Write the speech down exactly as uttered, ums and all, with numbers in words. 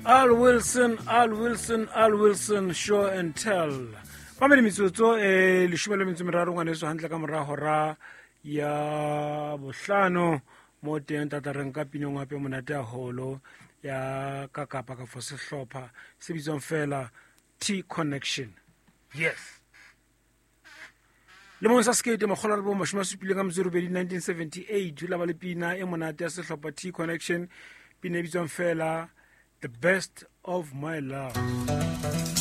Al Wilson, Al Wilson, Al Wilson, show and tell. Pamela mitsotso e leshome le metso e meraro ngwaneso hantle ka mora hora ya bohlano mo teng tatareng ka pinong ape monate haholo ya ka kapa ka for sehlopha se bitswang fela T Connection. Yes. Le mo sa skate mo khola re bo mashoma supile ka mzero be nineteen seventy-eight ula ba le pina e monate ya sehlopha T Connection pina e bitswang fela The Best of My Love.